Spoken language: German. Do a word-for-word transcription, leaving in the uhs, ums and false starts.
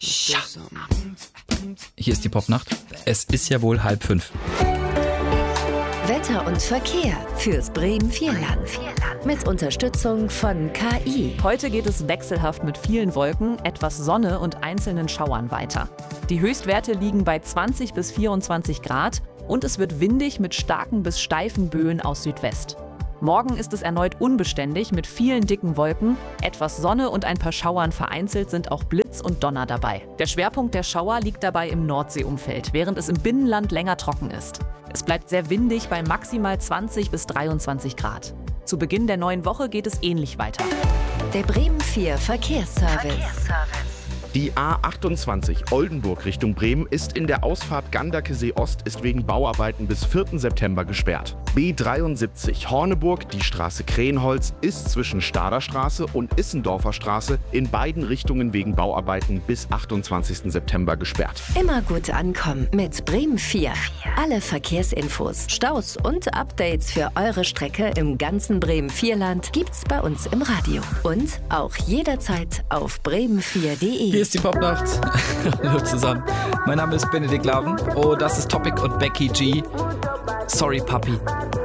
Hier ist die Popnacht. Es ist ja wohl halb fünf. Wetter und Verkehr fürs Bremen-Vierland. Mit Unterstützung von K I. Heute geht es wechselhaft mit vielen Wolken, etwas Sonne und einzelnen Schauern weiter. Die Höchstwerte liegen bei zwanzig bis vierundzwanzig Grad und es wird windig mit starken bis steifen Böen aus Südwest. Morgen ist es erneut unbeständig mit vielen dicken Wolken, etwas Sonne und ein paar Schauern, vereinzelt sind auch Blitz und Donner dabei. Der Schwerpunkt der Schauer liegt dabei im Nordseeumfeld, während es im Binnenland länger trocken ist. Es bleibt sehr windig bei maximal zwanzig bis dreiundzwanzig Grad. Zu Beginn der neuen Woche geht es ähnlich weiter. Der Bremen vier Verkehrsservice. Verkehrsservice. Die A achtundzwanzig Oldenburg Richtung Bremen ist in der Ausfahrt Ganderkesee Ost ist wegen Bauarbeiten bis vierten September gesperrt. B dreiundsiebzig Horneburg, die Straße Krähenholz, ist zwischen Staderstraße und Issendorfer Straße in beiden Richtungen wegen Bauarbeiten bis achtundzwanzigsten September gesperrt. Immer gut ankommen mit Bremen vier. Alle Verkehrsinfos, Staus und Updates für eure Strecke im ganzen Bremen-Vierland gibt's bei uns im Radio. Und auch jederzeit auf bremen vier punkt de. Hier ist die Popnacht. Hallo zusammen. Mein Name ist Benedikt Laven. Oh, das ist Topic und Becky G. Sorry, Papi.